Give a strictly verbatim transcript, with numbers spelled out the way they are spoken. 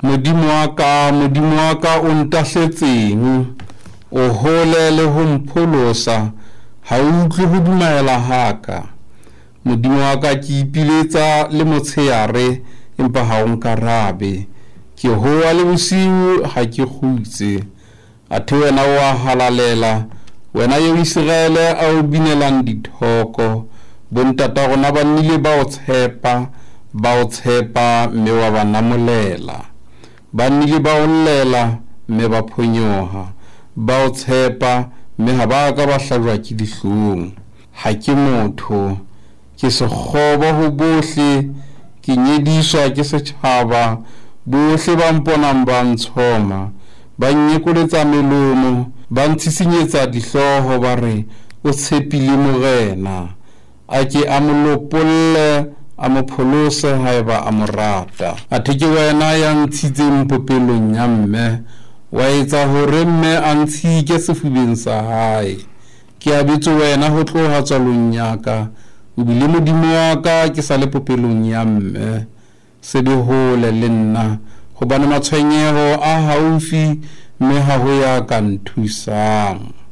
Modimo wa ka, Modimo wa ka o ntahletseng, o hole le ho mpholosa, ha o utlwe ho dumela haka. Modimo wa ka ke ipiletsa le motshehare empa ha o nkarabe, ke hoa le bosiu ha ke kgutse. Athe wena wa halalela, wena yo Israele a o binelang dithoko, bontata rona ba nnile ba o tshepa, ba o tshepa mme wa ba namolela. Ba nnile ba o llela mme ba phonyoha, ba o tshepa mme ha ba ka ba hlajwa ke dihlong. Ha ke motho, ke sekgobo ho bohle, ke nyediswa ke setjhaba, bohle ba mponang ba ntshoma, ba nyekoletsa melomo, ba ntshisinyetsa dihloho ba re o tshepile morena. A ke a mo lopolle, a mo pholose haeba a mo rata. Athe ke wena ya ntshitseng popelong ya mme, wa etsa hore mme a ntshike sefubeng sa hae. Ke abetse wena ho tloha tswalong ya ka, o bile Modimo wa ka ke sa le popelong ya mme. Sebe hole le nna, hobane matshwenyeho a haufi mme ha ho ya ka nthusang.